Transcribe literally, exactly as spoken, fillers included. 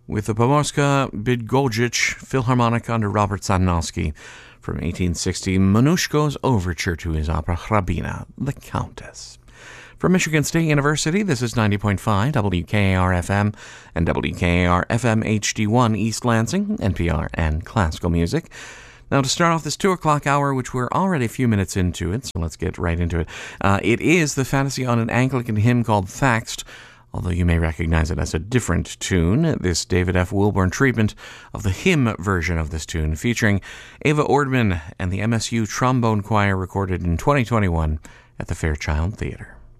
with the Pomorska Bydgoszcz Philharmonic under Robert Sadanowski from eighteen sixty, Moniuszko's overture to his opera Hrabina, the Countess. From Michigan State University, this is ninety point five W K A R F M and W K A R F M H D one East Lansing, N P R and classical music. Now, to start off this two o'clock hour, which we're already a few minutes into it, so let's get right into it. Uh, it is the fantasy on an Anglican hymn called Thaxt, although you may recognize it as a different tune. This David F. Wilburn treatment of the hymn version of this tune, featuring Ava Ordman and the M S U Trombone Choir, recorded in twenty twenty-one at the Fairchild Theatre.